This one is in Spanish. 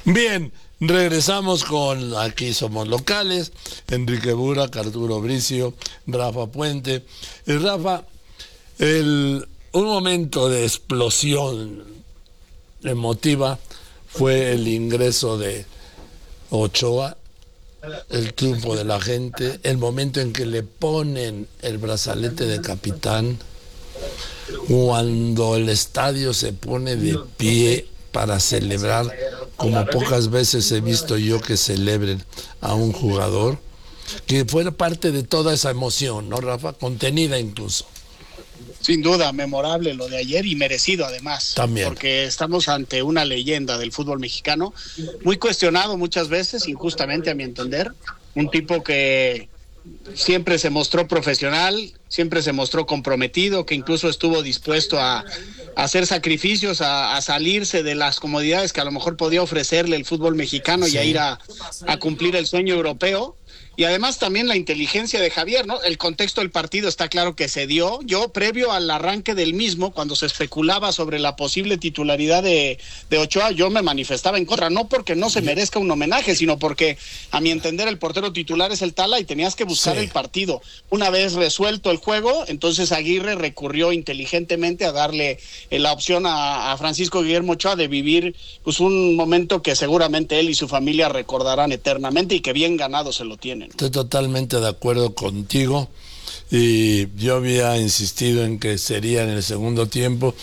Bien, regresamos con Aquí Somos Locales, Enrique Burak, Arturo Bricio, Rafa Puente. Y Rafa, un momento de explosión emotiva fue el ingreso de Ochoa, el triunfo de la gente, el momento en que le ponen el brazalete de capitán, cuando el estadio se pone de pie para celebrar, como pocas veces he visto yo que celebren a un jugador, que fue parte de toda esa emoción, ¿no, Rafa? Contenida incluso. Sin duda, memorable lo de ayer y merecido además. También. Porque estamos ante una leyenda del fútbol mexicano, muy cuestionado muchas veces, injustamente a mi entender, un tipo que siempre se mostró profesional, siempre se mostró comprometido, que incluso estuvo dispuesto a hacer sacrificios, a salirse de las comodidades que a lo mejor podía ofrecerle el fútbol mexicano, sí, y a ir a cumplir el sueño europeo. Y además también la inteligencia de Javier, ¿no? El contexto del partido está claro que se dio. Yo, previo al arranque del mismo, cuando se especulaba sobre la posible titularidad de Ochoa, yo me manifestaba en contra, no porque no se merezca un homenaje, sino porque, a mi entender, el portero titular es el Tala y tenías que buscar el partido. Una vez resuelto el juego, entonces Aguirre recurrió inteligentemente a darle la opción a Francisco Guillermo Ochoa de vivir pues un momento que seguramente él y su familia recordarán eternamente y que bien ganado se lo tienen. Estoy totalmente de acuerdo contigo y yo había insistido en que sería en el segundo tiempo